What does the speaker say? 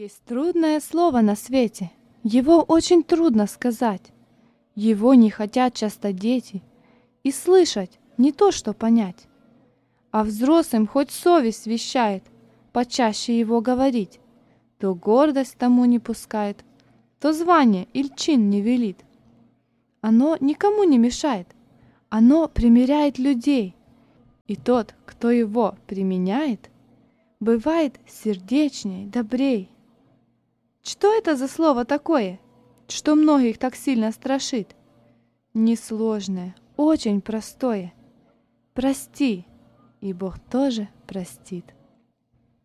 Есть трудное слово на свете, его очень трудно сказать. Его не хотят часто дети, и слышать не то, что понять. А взрослым хоть совесть вещает почаще его говорить, то гордость тому не пускает, то звание или чин не велит. Оно никому не мешает, оно примиряет людей, и тот, кто его применяет, бывает сердечней, добрей. Что это за слово такое, что многих так сильно страшит? Несложное, очень простое. Прости, и Бог тоже простит.